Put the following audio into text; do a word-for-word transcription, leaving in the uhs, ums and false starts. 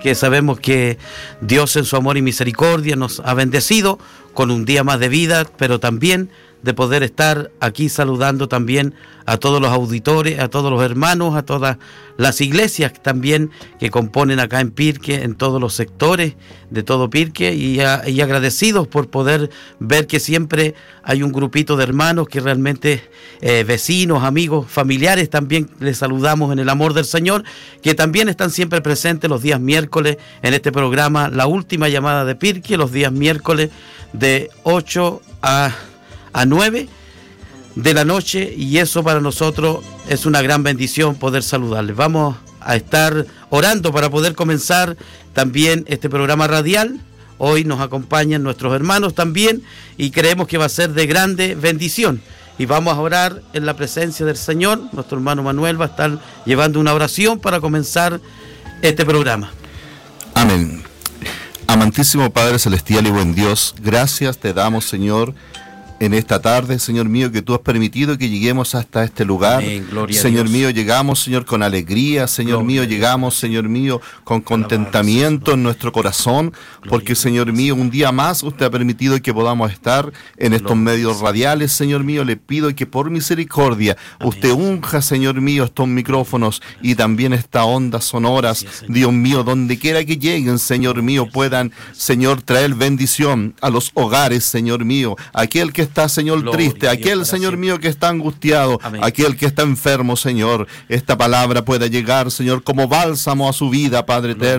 que sabemos que Dios en su amor y misericordia nos ha bendecido con un día más de vida, pero también de poder estar aquí saludando también a todos los auditores, a todos los hermanos, a todas las iglesias también que componen acá en Pirque, en todos los sectores de todo Pirque, y, a, y agradecidos por poder ver que siempre hay un grupito de hermanos que realmente, eh, vecinos, amigos, familiares, también les saludamos en el amor del Señor, que también están siempre presentes los días miércoles en este programa, La Última Llamada de Pirque, los días miércoles de ocho a nueve de la noche, y eso para nosotros es una gran bendición poder saludarles. Vamos a estar orando para poder comenzar también este programa radial. Hoy nos acompañan nuestros hermanos también y creemos que va a ser de grande bendición. Y vamos a orar en la presencia del Señor. Nuestro hermano Manuel va a estar llevando una oración para comenzar este programa. Amén. Amantísimo Padre Celestial y buen Dios, gracias te damos, Señor, en esta tarde, Señor mío, que tú has permitido que lleguemos hasta este lugar. Amén, Señor mío, llegamos, Señor, con alegría, Señor gloria mío, llegamos, Señor mío, con contentamiento en nuestro corazón, porque, Señor mío, un día más usted ha permitido que podamos estar en estos medios radiales, Señor mío. Le pido que por misericordia usted unja, Señor mío, estos micrófonos y también estas ondas sonoras, Dios mío, donde quiera que lleguen, Señor mío, puedan, Señor, traer bendición a los hogares, Señor mío, aquel que está, Señor, gloria triste, aquel, Dios, Señor mío, que está angustiado, amén, aquel que está enfermo, Señor, esta palabra pueda llegar, Señor, como bálsamo a su vida, Padre eterno.